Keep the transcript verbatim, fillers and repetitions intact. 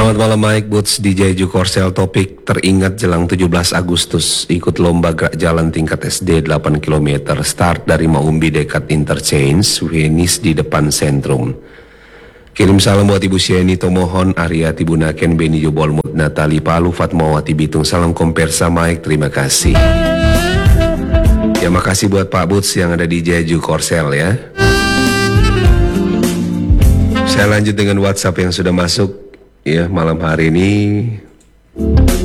Selamat malam Mike Boots di Jeju Korsel. Topik teringat jelang tujuh belas Agustus. Ikut lomba gerak jalan tingkat S D delapan kilometer. Start dari Maumbi dekat Interchange, finish di depan sentrum. Kirim salam buat Ibu Sieni Tomohon, Ariati Bunaken, Beni Jobolmut, Natali Palu, Fatmawati Bitung. Salam kompersa Mike, terima kasih. Ya makasih buat Pak Boots yang ada di Jeju Korsel ya. Saya lanjut dengan WhatsApp yang sudah masuk ya malam hari ini.